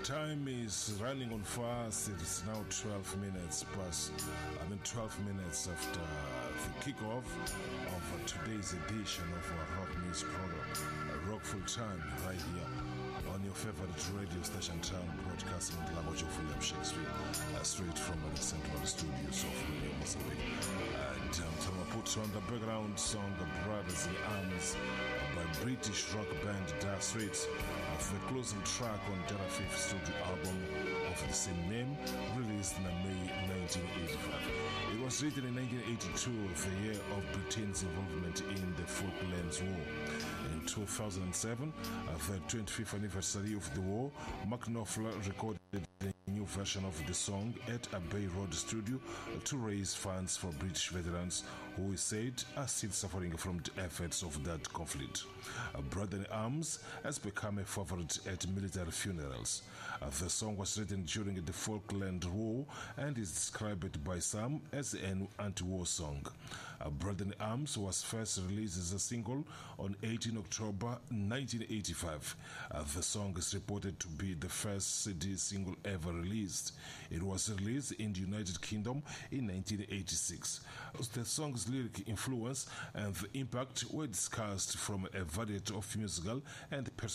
Time is running on fast. It's now 12 minutes past. 12 minutes after the kickoff of today's edition of our rock news program, Rock Full Time, right here on your favorite radio station, Town Broadcasting in the language of William Shakespeare, straight from the central studios of Radio Mozambique. And to put on the background song, Brothers in Arms, by British rock band Dire Straits, the closing track on their fifth studio album of the same name, released in May 1985. It was written in 1982, the year of Britain's involvement in the Falklands War. In 2007, the 25th anniversary of the war, Mark Knopfler recorded a new version of the song at Abbey Road Studio to raise funds for British veterans who he said are still suffering from the effects of that conflict. Brother in Arms has become a favorite at military funerals. The song was written during the Falkland War and is described by some as an anti-war song. Brother in Arms was first released as a single on 18 October 1985. The song is reported to be the first CD single ever released. It was released in the United Kingdom in 1986. The song's lyric influence and the impact were discussed from a variety of musical and personal